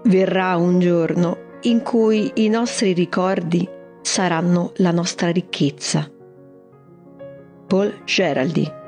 Verrà un giorno in cui i nostri ricordi saranno la nostra ricchezza. Paul Geraldy.